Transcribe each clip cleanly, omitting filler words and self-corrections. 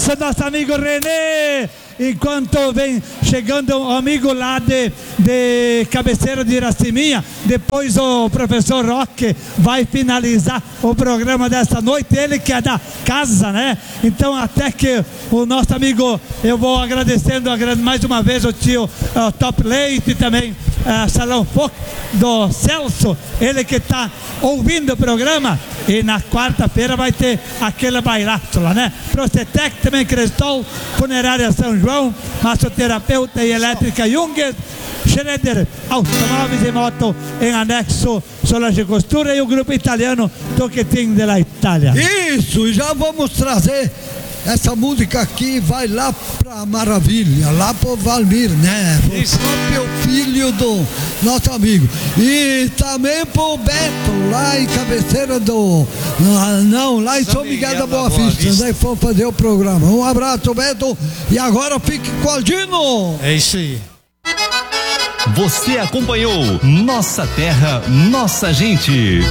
abraço, nosso amigo Renê. Enquanto vem chegando um amigo lá de Cabeceira de Iraceminha, depois o professor Roque vai finalizar o programa dessa noite, ele que é da casa, né? Então até que o nosso amigo, eu vou agradecendo mais uma vez o tio Top Leite e também Salão Foco do Celso, ele que está ouvindo o programa, e na quarta-feira vai ter aquele bailaço lá, né? Procetec também, Crestol, Funerária São João, Massoterapeuta e Elétrica Junger, Schroeder Automóveis e Moto em anexo Solar de Costura e o grupo italiano Toquetin de la Itália. Isso, e já vamos trazer essa música aqui, vai lá pra Maravilha, lá pro Valmir, né? O próprio filho do nosso amigo. E também pro Beto, lá em Cabeceira do... Não, lá em São Miguel da Boa Vista, né? For fazer o programa. Um abraço, Beto, e agora fique com o Dino. É isso aí. Você acompanhou Nossa Terra, Nossa Gente.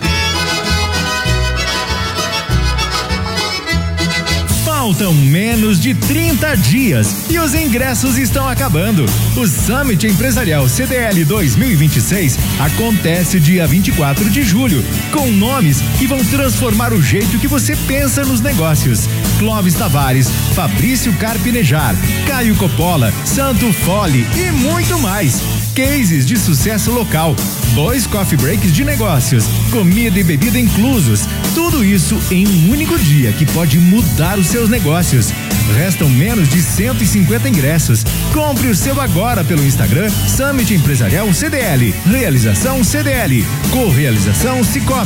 Faltam menos de 30 dias e os ingressos estão acabando. O Summit Empresarial CDL 2026 acontece dia 24 de julho, com nomes que vão transformar o jeito que você pensa nos negócios. Clóvis Tavares, Fabrício Carpinejar, Caio Coppola, Santo Fole e muito mais. Cases de sucesso local, 2 coffee breaks de negócios, comida e bebida inclusos. Tudo isso em um único dia que pode mudar os seus negócios. Restam menos de 150 ingressos. Compre o seu agora pelo Instagram Summit Empresarial CDL. Realização CDL. Correalização Cicobi.